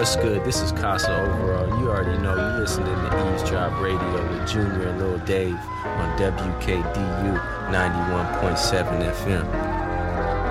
What's good? This is Casa Overall. You already know you're listening to Eavesdrop Radio with Junior and Lil Dave on WKDU 91.7 FM.